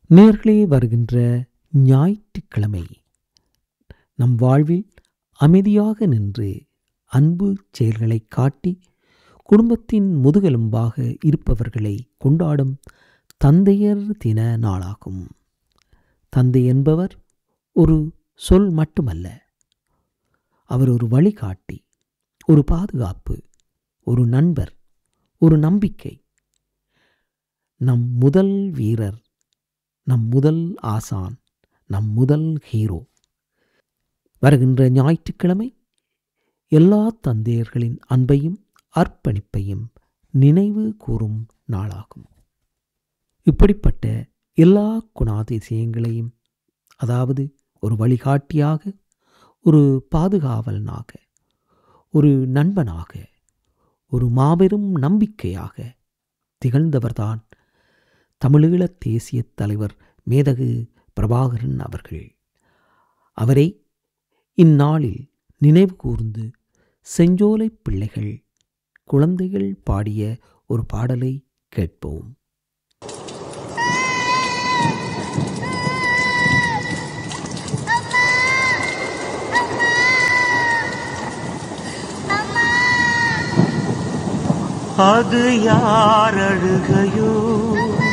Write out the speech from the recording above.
நேர்களே, வருகின்ற ஞாயிற்றுக்கிழமை நம் வாழ்வில் அமைதியாக நின்று அன்பு செயல்களை காட்டி குடும்பத்தின் முதுகெலும்பாக இருப்பவர்களை கொண்டாடும் தந்தையர் தின நாளாகும். தந்தை என்பவர் ஒரு சொல் மட்டுமல்ல, அவர் ஒரு வழிகாட்டி, ஒரு பாதுகாப்பு, ஒரு நண்பர், ஒரு நம்பிக்கை. நம் முதல் வீரர், நம் முதல் ஆசான், நம் முதல் ஹீரோ. வருகின்ற ஞாயிற்றுக்கிழமை எல்லா தந்தையர்களின் அன்பையும் அர்ப்பணிப்பையும் நினைவு கூறும் நாளாகும். இப்படிப்பட்ட எல்லா குணாதிசயங்களையும், அதாவது ஒரு வழிகாட்டியாக, ஒரு பாதுகாவலனாக, ஒரு நண்பனாக, ஒரு மாபெரும் நம்பிக்கையாக திகழ்ந்தவர்தான் தமிழீழத் தேசிய தலைவர் மேதகு பிரபாகரன் அவர்கள். அவரை இந்நாளில் நினைவு கூர்ந்து செஞ்சோலை பிள்ளைகள் குழந்தைகள் பாடிய ஒரு பாடலை கேட்போம். அது யார் அழுகையோ